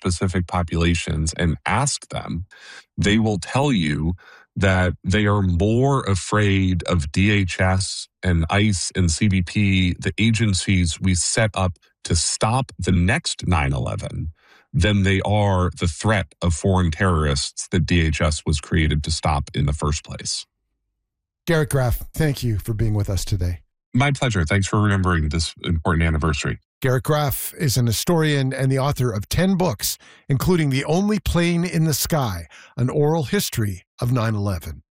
specific populations and ask them, they will tell you that they are more afraid of DHS and ICE and CBP, the agencies we set up to stop the next 9/11, than they are the threat of foreign terrorists that DHS was created to stop in the first place. Garrett Graff, thank you for being with us today. My pleasure. Thanks for remembering this important anniversary. Garrett Graff is an historian and the author of 10 books, including The Only Plane in the Sky, an oral history of 9/11.